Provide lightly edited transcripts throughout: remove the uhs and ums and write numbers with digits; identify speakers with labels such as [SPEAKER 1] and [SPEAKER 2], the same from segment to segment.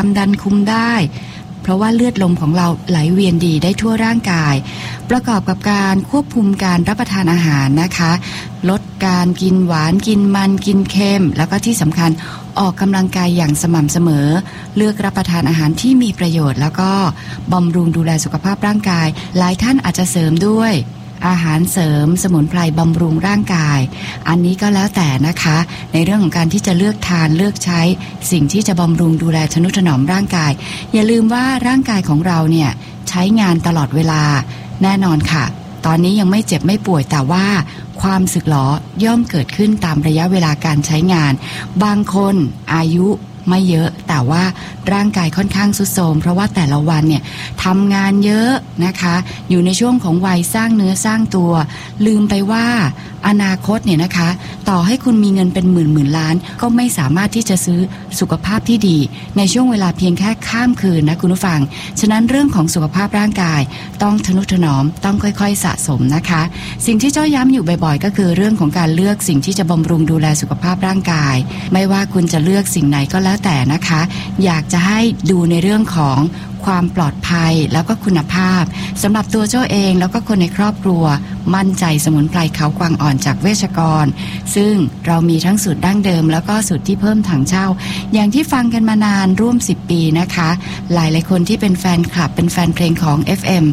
[SPEAKER 1] ความดันคุมได้เพราะว่าเลือดลมของเราไหลเวียนดีได้ทั่วร่างกายประกอบกับการควบคุมการรับประทานอาหารนะคะลดการกินหวานกินมันกินเค็มแล้วก็ที่สำคัญออกกำลังกายอย่างสม่ำเสมอเลือกรับประทานอาหารที่มีประโยชน์แล้วก็บำรุงดูแลสุขภาพร่างกายหลายท่านอาจจะเสริมด้วยอาหารเสริมสมุนไพรบำรุงร่างกายอันนี้ก็แล้วแต่นะคะในเรื่องของการที่จะเลือกทานเลือกใช้สิ่งที่จะบำรุงดูแลทนุถนอมร่างกายอย่าลืมว่าร่างกายของเราเนี่ยใช้งานตลอดเวลาแน่นอนค่ะตอนนี้ยังไม่เจ็บไม่ป่วยแต่ว่าความสึกหรอย่อมเกิดขึ้นตามระยะเวลาการใช้งานบางคนอายุไม่เยอะแต่ว่าร่างกายค่อนข้างทรุดโทรมเพราะว่าแต่ละวันเนี่ยทำงานเยอะนะคะอยู่ในช่วงของวัยสร้างเนื้อสร้างตัวลืมไปว่าอนาคตเนี่ยนะคะต่อให้คุณมีเงินเป็นหมื่นล้านก็ไม่สามารถที่จะซื้อสุขภาพที่ดีในช่วงเวลาเพียงแค่ข้ามคืนนะคุณผู้ฟังฉะนั้นเรื่องของสุขภาพร่างกายต้องทนุถนอมต้องค่อยๆสะสมนะคะสิ่งที่เจ้าย้ำอยู่บ่อยๆก็คือเรื่องของการเลือกสิ่งที่จะบำรุงดูแลสุขภาพร่างกายไม่ว่าคุณจะเลือกสิ่งไหนก็แล้วแต่นะคะอยากจะให้ดูในเรื่องของความปลอดภัยแล้วก็คุณภาพสำหรับตัวเจ้าเองแล้วก็คนในครอบครัวมั่นใจสมุนไพรเขากวางอ่อนจากเวชกรซึ่งเรามีทั้งสูตรดั้งเดิมแล้วก็สูตรที่เพิ่มถังเช่าอย่างที่ฟังกันมานานร่วม10ปีนะคะหลายคนที่เป็นแฟนคลับเป็นแฟนเพลงของ FM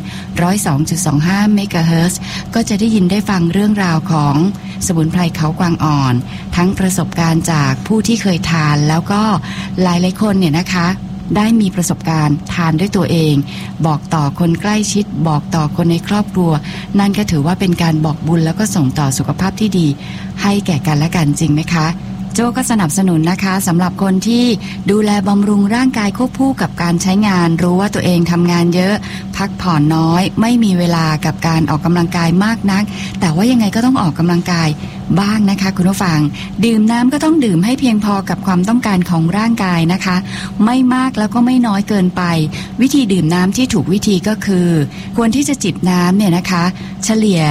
[SPEAKER 1] 102.25 เมกะเฮิรตซ์ก็จะได้ยินได้ฟังเรื่องราวของสมุนไพรเขากวางอ่อนทั้งประสบการณ์จากผู้ที่เคยทานแล้วก็หลายคนเนี่ยนะคะได้มีประสบการณ์ทานด้วยตัวเองบอกต่อคนใกล้ชิดบอกต่อคนในครอบครัวนั่นก็ถือว่าเป็นการบอกบุญแล้วก็ส่งต่อสุขภาพที่ดีให้แก่กันและกันจริงไหมคะโจก็สนับสนุนนะคะสำหรับคนที่ดูแลบำรุงร่างกายควบคู่กับการใช้งานรู้ว่าตัวเองทำงานเยอะพักผ่อนน้อยไม่มีเวลากับการออกกำลังกายมากนักแต่ว่ายังไงก็ต้องออกกำลังกายบ้างนะคะคุณผู้ฟังดื่มน้ำก็ต้องดื่มให้เพียงพอกับความต้องการของร่างกายนะคะไม่มากแล้วก็ไม่น้อยเกินไปวิธีดื่มน้ำที่ถูกวิธีก็คือควรที่จะจิบน้ำเนี่ยนะคะเฉลี่ย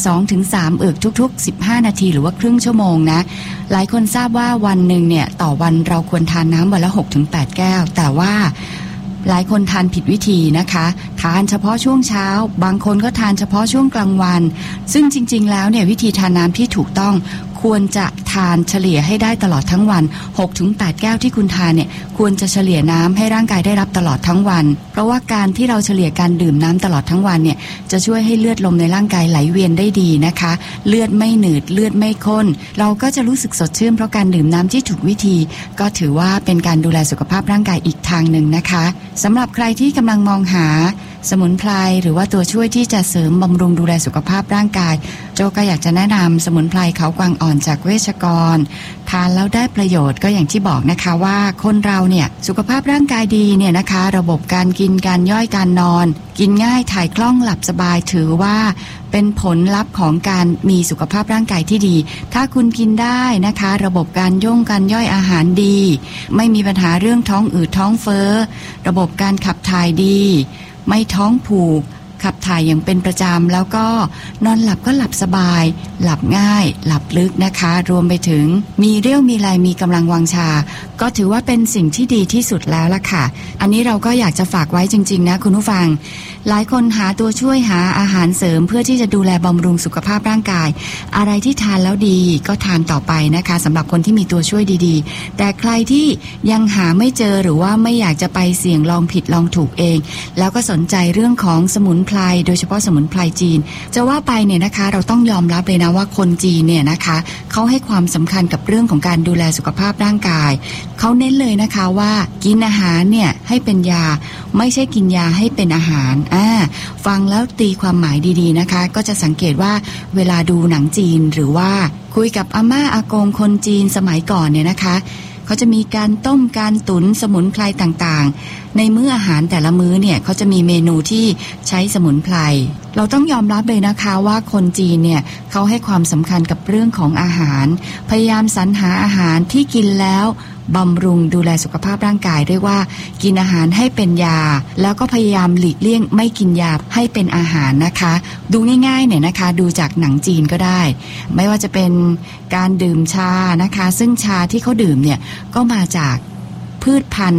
[SPEAKER 1] 2-3 อึกทุกๆ15นาทีหรือว่าครึ่งชั่วโมงนะหลายคนทราบว่าวันหนึ่งเนี่ยต่อวันเราควรทานน้ำวันละ 6-8 แก้วแต่ว่าหลายคนทานผิดวิธีนะคะทานเฉพาะช่วงเช้าบางคนก็ทานเฉพาะช่วงกลางวันซึ่งจริงๆแล้วเนี่ยวิธีทานน้ำที่ถูกต้องควรจะทานเฉลี่ยให้ได้ตลอดทั้งวัน 6-8 แก้วที่คุณทานเนี่ยควรจะเฉลี่ยน้ำให้ร่างกายได้รับตลอดทั้งวันเพราะว่าการที่เราเฉลี่ยการดื่มน้ำตลอดทั้งวันเนี่ยจะช่วยให้เลือดลมในร่างกายไหลเวียนได้ดีนะคะเลือดไม่หนืดเลือดไม่ข้นเราก็จะรู้สึกสดชื่นเพราะการดื่มน้ำที่ถูกวิธีก็ถือว่าเป็นการดูแลสุขภาพร่างกายอีกทางหนึ่งนะคะสำหรับใครที่กำลังมองหาสมุนไพรหรือว่าตัวช่วยที่จะเสริมบำรุงดูแลสุขภาพร่างกายโจก็อยากจะแนะนำสมุนไพรเขากวางอ่อนจากเวชกรทานแล้วได้ประโยชน์ก็อย่างที่บอกนะคะว่าคนเราเนี่ยสุขภาพร่างกายดีเนี่ยนะคะระบบการกินการย่อยการนอนกินง่ายถ่ายคล่องหลับสบายถือว่าเป็นผลลัพธ์ของการมีสุขภาพร่างกายที่ดีถ้าคุณกินได้นะคะระบบการย่อยอาหารดีไม่มีปัญหาเรื่องท้องอืดท้องเฟ้อระบบการขับถ่ายดีไม่ท้องผูกขับถ่ายอย่างเป็นประจำแล้วก็นอนหลับก็หลับสบายหลับง่ายหลับลึกนะคะรวมไปถึงมีเรี่ยวมีแรงมีกำลังวังชาก็ถือว่าเป็นสิ่งที่ดีที่สุดแล้วล่ะค่ะอันนี้เราก็อยากจะฝากไว้จริงๆนะคุณผู้ฟังหลายคนหาตัวช่วยหาอาหารเสริมเพื่อที่จะดูแลบำรุงสุขภาพร่างกายอะไรที่ทานแล้วดีก็ทานต่อไปนะคะสำหรับคนที่มีตัวช่วยดีๆแต่ใครที่ยังหาไม่เจอหรือว่าไม่อยากจะไปเสี่ยงลองผิดลองถูกเองแล้วก็สนใจเรื่องของสมุนไพรโดยเฉพาะสมุนไพรจีนจะว่าไปเนี่ยนะคะเราต้องยอมรับเลยนะว่าคนจีนเนี่ยนะคะเขาให้ความสำคัญกับเรื่องของการดูแลสุขภาพร่างกายเขาเน้นเลยนะคะว่ากินอาหารเนี่ยให้เป็นยาไม่ใช่กินยาให้เป็นอาหารฟังแล้วตีความหมายดีๆนะคะก็จะสังเกตว่าเวลาดูหนังจีนหรือว่าคุยกับอาม่าอากงคนจีนสมัยก่อนเนี่ยนะคะเขาจะมีการต้มการตุ๋นสมุนไพรต่างๆในมื้ออาหารแต่ละมื้อเนี่ยเขาจะมีเมนูที่ใช้สมุนไพรเราต้องยอมรับเลยนะคะว่าคนจีนเนี่ยเขาให้ความสำคัญกับเรื่องของอาหารพยายามสรรหาอาหารที่กินแล้วบำรุงดูแลสุขภาพร่างกายด้วยว่ากินอาหารให้เป็นยาแล้วก็พยายามหลีกเลี่ยงไม่กินยาให้เป็นอาหารนะคะดูง่ายๆเนี่ยนะคะดูจากหนังจีนก็ได้ไม่ว่าจะเป็นการดื่มชานะคะซึ่งชาที่เขาดื่มเนี่ยก็มาจากพืชพันธุ์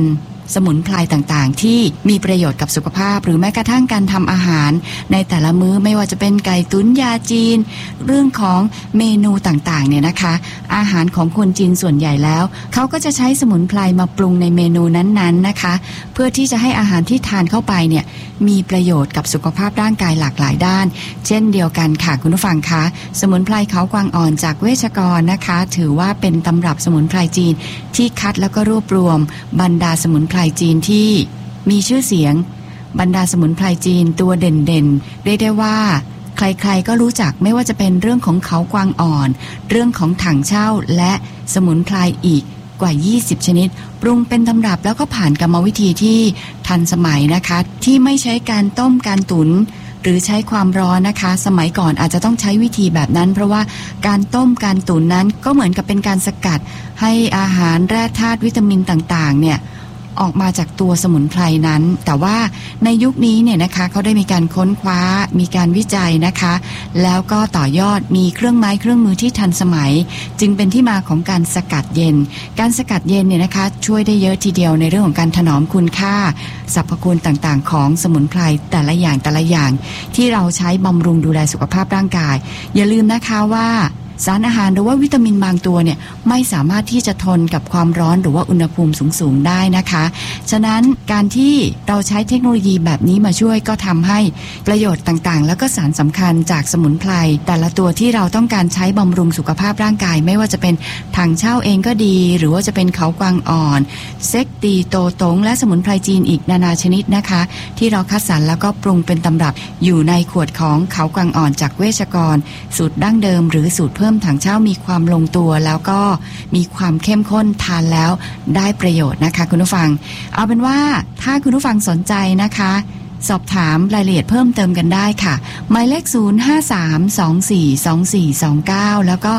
[SPEAKER 1] สมุนไพรต่างๆที่มีประโยชน์กับสุขภาพหรือแม้กระทั่งการทำอาหารในแต่ละมื้อไม่ว่าจะเป็นไก่ตุ๋นยาจีนเรื่องของเมนูต่างๆเนี่ยนะคะอาหารของคนจีนส่วนใหญ่แล้วเขาก็จะใช้สมุนไพรมาปรุงในเมนูนั้นๆนะคะเพื่อที่จะให้อาหารที่ทานเข้าไปเนี่ยมีประโยชน์กับสุขภาพร่างกายหลากหลายด้านเช่นเดียวกันค่ะคุณผู้ฟังคะสมุนไพรเขากวางอ่อนจากเวชกรนะคะถือว่าเป็นตำรับสมุนไพรจีนที่คัดแล้วก็รวบรวมบรรดาสมุนไพรจีนที่มีชื่อเสียงบรรดาสมุนไพรจีนตัวเด่นๆเรียกได้ว่าใครๆก็รู้จักไม่ว่าจะเป็นเรื่องของเขากวางอ่อนเรื่องของถังเช่าและสมุนไพรอีกกว่า20ชนิดปรุงเป็นตำรับแล้วก็ผ่านกรรมวิธีที่ทันสมัยนะคะที่ไม่ใช้การต้มการตุ๋นหรือใช้ความร้อนนะคะสมัยก่อนอาจจะต้องใช้วิธีแบบนั้นเพราะว่าการต้มการตุ๋นนั้นก็เหมือนกับเป็นการสกัดให้อาหารแร่ธาตุวิตามินต่างๆเนี่ยออกมาจากตัวสมุนไพรนั้นแต่ว่าในยุคนี้เนี่ยนะคะเขาได้มีการค้นคว้ามีการวิจัยนะคะแล้วก็ต่อยอดมีเครื่องไม้เครื่องมือที่ทันสมัยจึงเป็นที่มาของการสกัดเย็นการสกัดเย็นเนี่ยนะคะช่วยได้เยอะทีเดียวในเรื่องของการถนอมคุณค่าสรรพคุณต่างๆของสมุนไพรแต่ละอย่างที่เราใช้บำรุงดูแลสุขภาพร่างกายอย่าลืมนะคะว่าสารอาหารหรือว่าวิตามินบางตัวเนี่ยไม่สามารถที่จะทนกับความร้อนหรือว่าอุณหภูมิสูงๆได้นะคะฉะนั้นการที่เราใช้เทคโนโลยีแบบนี้มาช่วยก็ทำให้ประโยชน์ต่างๆแล้วก็สารสำคัญจากสมุนไพรแต่ละตัวที่เราต้องการใช้บำรุงสุขภาพร่างกายไม่ว่าจะเป็นถังเช่าเองก็ดีหรือว่าจะเป็นเขากวางอ่อนเซ็กตีโตตงและสมุนไพรจีนอีกนานาชนิดนะคะที่เราคัดสรรแล้วก็ปรุงเป็นตำรับอยู่ในขวดของเขากวางอ่อนจากเวชกรสูตรดั้งเดิมหรือสูตรเพิ่มถังเช่ามีความลงตัวแล้วก็มีความเข้มข้นทานแล้วได้ประโยชน์นะคะคุณผู้ฟังเอาเป็นว่าถ้าคุณผู้ฟังสนใจนะคะสอบถามรายละเอียดเพิ่มเติมกันได้ค่ะหมายเลข0532424429แล้วก็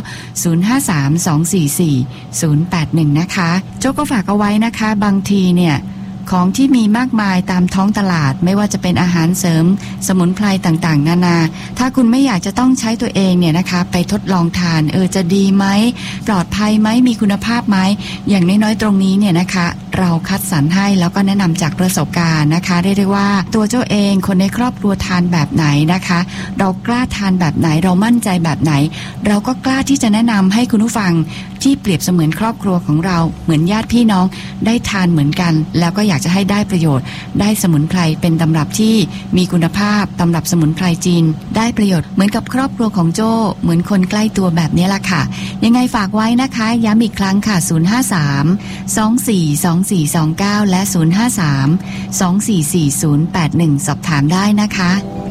[SPEAKER 1] 0532440081นะคะโจ้ก็ฝากเอาไว้นะคะบางทีเนี่ยของที่มีมากมายตามท้องตลาดไม่ว่าจะเป็นอาหารเสริมสมุนไพรต่างๆนานาถ้าคุณไม่อยากจะต้องใช้ตัวเองเนี่ยนะคะไปทดลองทานจะดีไหมปลอดภัยไหมมีคุณภาพไหมอย่างน้อยๆตรงนี้เนี่ยนะคะเราคัดสรรให้แล้วก็แนะนำจากประสบการณ์นะคะเรียกได้ว่าตัวเจ้าเองคนในครอบครัวทานแบบไหนนะคะเรากล้าทานแบบไหนเรามั่นใจแบบไหนเราก็กล้าที่จะแนะนำให้คุณผู้ฟังที่เปรียบเสมือนครอบครัวของเราเหมือนญาติพี่น้องได้ทานเหมือนกันแล้วก็อยากจะให้ได้ประโยชน์ได้สมุนไพรเป็นตำรับที่มีคุณภาพตำรับสมุนไพรจีนได้ประโยชน์เหมือนกับครอบครัวของโจ้เหมือนคนใกล้ตัวแบบนี้ล่ะค่ะยังไงฝากไว้นะคะย้ำอีกครั้งค่ะ053-242429และ053-244-081สอบถามได้นะคะ